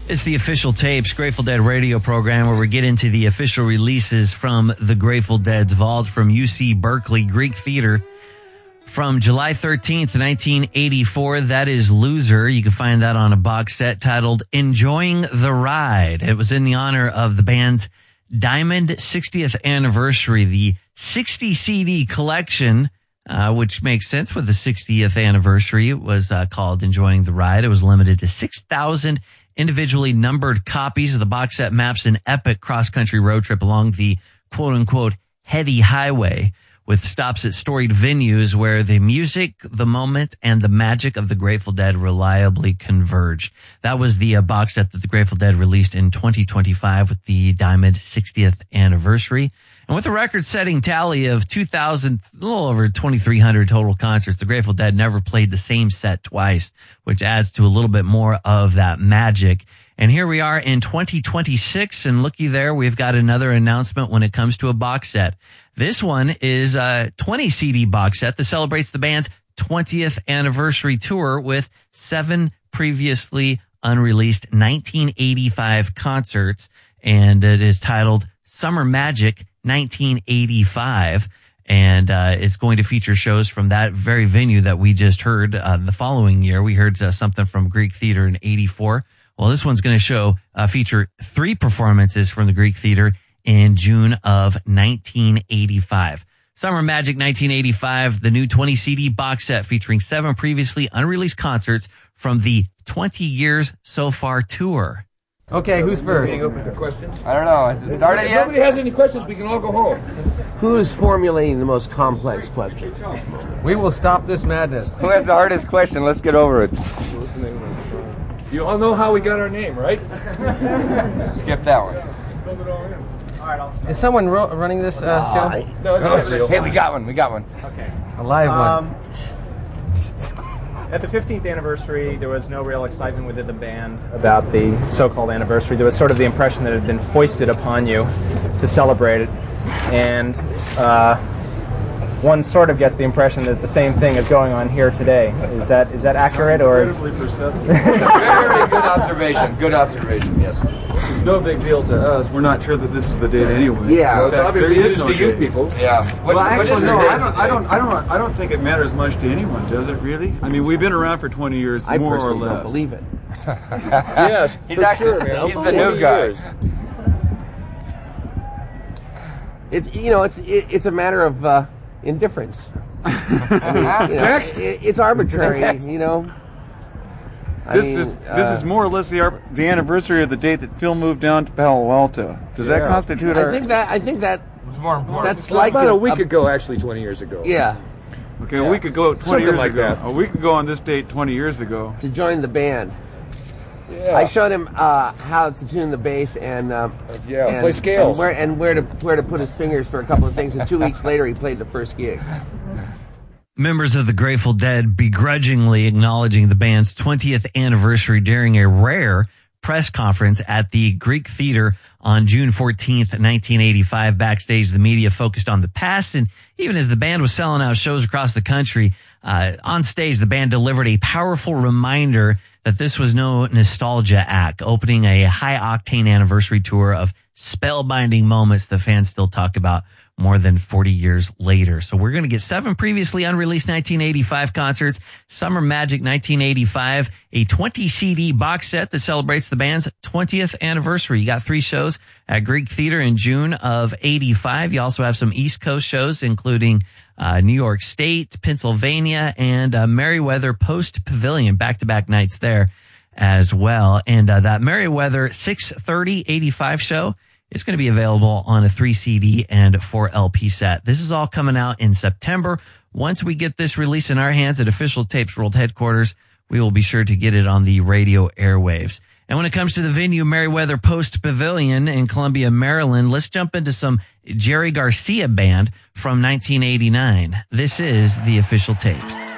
It's the Official Tapes Grateful Dead radio program where we get into the official releases from the Grateful Dead's vault from UC Berkeley Greek Theater from July 13th, 1984. That is Loser. You can find that on a box set titled Enjoying the Ride. It was in the honor of the band's Diamond 60th anniversary, the 60 CD collection, which makes sense with the 60th anniversary. It was called Enjoying the Ride. It was limited to 6,000 individually numbered copies of the box set. Maps an epic cross-country road trip along the quote-unquote heady highway with stops at storied venues where the music, the moment, and the magic of the Grateful Dead reliably converged. That was the box set that the Grateful Dead released in 2025 with the Diamond 60th anniversary. And with a record-setting tally of 2,000, a little over 2,300 total concerts, the Grateful Dead never played the same set twice, which adds to a little bit more of that magic. And here we are in 2026, and looky there, we've got another announcement when it comes to a box set. This one is a 20 CD box set that celebrates the band's 20th anniversary tour with 7 previously unreleased 1985 concerts, and it is titled Summer Magic 1985, and it's going to feature shows from that very venue that we just heard the following year. We heard something from Greek Theater in 84. Well, this one's going to feature 3 performances from the Greek Theater in June of 1985. Summer Magic 1985, the new 20 CD box set featuring 7 previously unreleased concerts from the 20 Years So Far tour. Okay, who's first? Open to questions? I don't know. Has it started yet? If nobody has any questions, we can all go home. Who is formulating the most complex question? We will stop this madness. Who has the hardest question? Let's get over it. You all know how we got our name, right? Skip that one. Is someone running this show? No, it's not real. Hey, we got one. Okay. A live one. At the 15th anniversary, there was no real excitement within the band about the so-called anniversary. There was sort of the impression that it had been foisted upon you to celebrate it. And one sort of gets the impression that the same thing is going on here today. Is that accurate, or is... Very good observation. Good observation, yes. It's no big deal to us. We're not sure that this is the date anyway. Yeah. Well, it's obviously There is news no to you date. people. Yeah. Well, actually, no. date? I don't think it matters much to anyone, does it? Really? I mean, we've been around for 20 years, I more or personally less. don't believe it. Yes, He's for actually sure, man. he's the new guy. It's a matter of indifference. Next. It's arbitrary, This is more or less the anniversary of the date that Phil moved down to Palo Alto. Does that constitute our... I think that It's more important. that's like About a week ago, actually, 20 years ago. Yeah, Okay, a week ago, 20 Something years like ago. that. A week ago on this date, 20 years ago. to join the band. Yeah. I showed him how to tune the bass and play scales. and where to put his fingers for a couple of things. And 2 weeks later, he played the first gig. Members of the Grateful Dead begrudgingly acknowledging the band's 20th anniversary during a rare press conference at the Greek Theater on June 14th, 1985. Backstage, the media focused on the past, and even as the band was selling out shows across the country, on stage, the band delivered a powerful reminder that this was no nostalgia act, opening a high-octane anniversary tour of spellbinding moments the fans still talk about more than 40 years later. So we're going to get 7 previously unreleased 1985 concerts, Summer Magic 1985, a 20 CD box set that celebrates the band's 20th anniversary. You got 3 shows at Greek Theater in June of 85. You also have some East Coast shows, including New York State, Pennsylvania, and Merriweather Post Pavilion, back-to-back nights there as well. And that Merriweather 6/30/85 show, it's going to be available on a 3 CD and 4 LP set. This is all coming out in September. Once we get this release in our hands at Official Tapes World Headquarters, we will be sure to get it on the radio airwaves. And when it comes to the venue, Merriweather Post Pavilion in Columbia, Maryland, let's jump into some Jerry Garcia Band from 1989. This is the Official Tapes.